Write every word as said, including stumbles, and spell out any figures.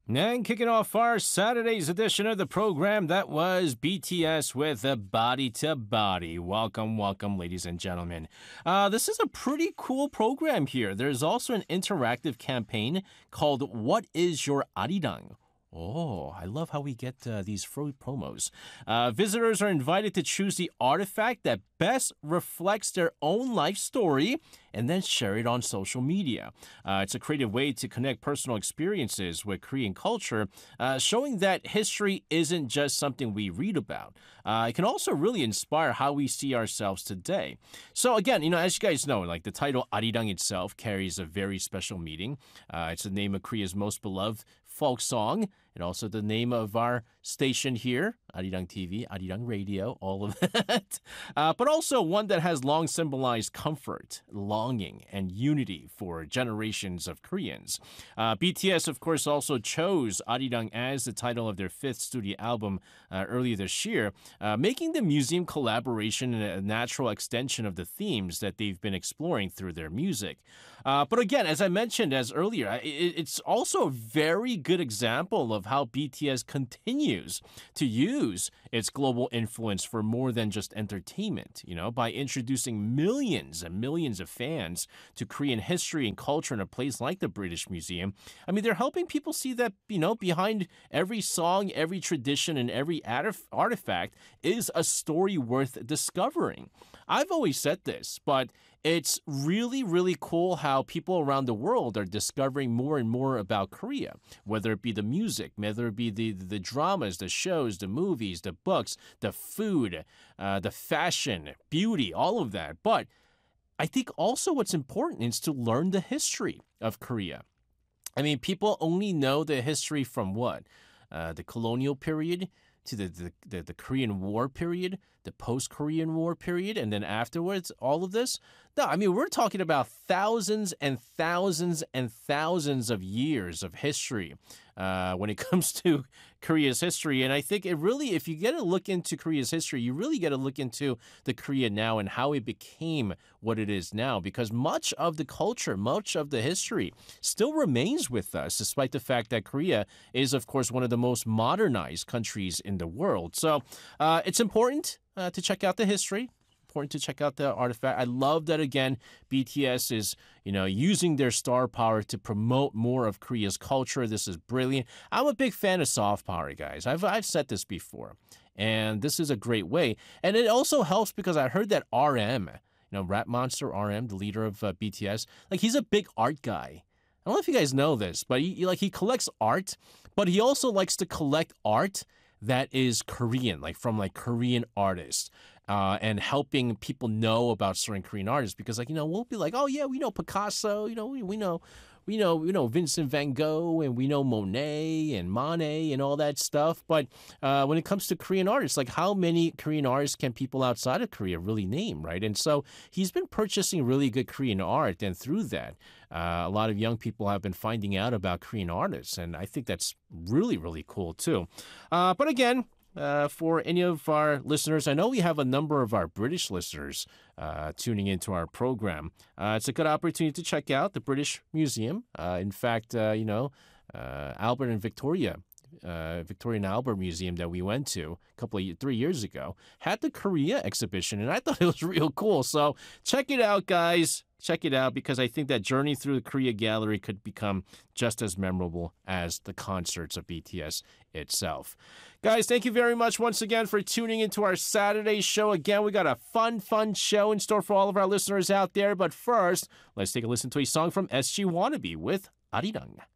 And kicking off our Saturday's edition of the program, that was B T S with a Body to Body. Welcome, welcome, ladies and gentlemen. Uh, this is a pretty cool program here. There's also an interactive campaign called What is Your Arirang? Oh, I love how we get uh, these free promos. Uh, visitors are invited to choose the artifact that best reflects their own life story and then share it on social media. Uh, it's a creative way to connect personal experiences with Korean culture, uh, showing that history isn't just something we read about. Uh, it can also really inspire how we see ourselves today. So again, you know, as you guys know, like the title Arirang itself carries a very special meaning. Uh, it's the name of Korea's most beloved folk song, and also the name of our station here, Arirang T V, Arirang Radio, all of that. Uh, but also one that has long symbolized comfort, longing, and unity for generations of Koreans. Uh, B T S, of course, also chose Arirang as the title of their fifth studio album uh, earlier this year, uh, making the museum collaboration a natural extension of the themes that they've been exploring through their music. Uh, but again, as I mentioned as earlier, it, it's also a very good example of how B T S continues to use its global influence for more than just entertainment, you know, by introducing millions and millions of fans to Korean history and culture in a place like the British Museum. I mean, they're helping people see that, you know, behind every song, every tradition, and every artif- artifact is a story worth discovering. I've always said this, but it's really, really cool how people around the world are discovering more and more about Korea, whether it be the music, whether it be the, the dramas, the shows, the movies, the books, the food, uh, the fashion, beauty, all of that. But I think also what's important is to learn the history of Korea. I mean, people only know the history from what? Uh, the colonial period to the, the, the, the Korean War period, the post-Korean War period, and then afterwards, all of this. No, I mean, we're talking about thousands and thousands and thousands of years of history uh, when it comes to Korea's history. And I think it really, if you get a look into Korea's history, you really get to look into the Korea now and how it became what it is now, because much of the culture, much of the history still remains with us, despite the fact that Korea is, of course, one of the most modernized countries in the world. So uh, it's important uh, to check out the history. Important to check out the artifact. I love that, again, B T S is, you know, using their star power to promote more of Korea's culture. This is brilliant. I'm a big fan of soft power, guys. I've, I've said this before, and this is a great way. And it also helps because I heard that R M, you know, Rap Monster R M, the leader of uh, B T S, like he's a big art guy. I don't know if you guys know this, but he, like he collects art, but he also likes to collect art that is Korean, like from like Korean artists. Uh, and helping people know about certain Korean artists, because, like, you know, we'll be like, oh yeah, we know Picasso, you know, we, we know, we know, we know Vincent van Gogh, and we know Monet and Monet and all that stuff. But uh, when it comes to Korean artists, like, how many Korean artists can people outside of Korea really name, right? And so he's been purchasing really good Korean art, and through that, uh, a lot of young people have been finding out about Korean artists, and I think that's really, really cool too. Uh, but again, Uh, for any of our listeners, I know we have a number of our British listeners uh, tuning into our program. Uh, it's a good opportunity to check out the British Museum. Uh, in fact, uh, you know, uh, Albert and Victoria, uh, Victoria and Albert Museum that we went to a couple of three years ago had the Korea exhibition, and I thought it was real cool. So check it out, guys. Check it out, because I think that journey through the Korea Gallery could become just as memorable as the concerts of B T S itself. Guys, thank you very much once again for tuning into our Saturday show. Again, we got a fun, fun show in store for all of our listeners out there. But first, let's take a listen to a song from S G Wannabe with Arirang.